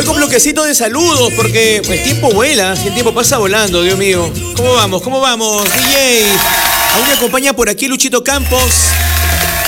Voy con bloquecito de saludos porque el tiempo vuela, el tiempo pasa volando, Dios mío. ¿Cómo vamos? ¿Cómo vamos, DJ? Aún me acompaña por aquí Luchito Campos.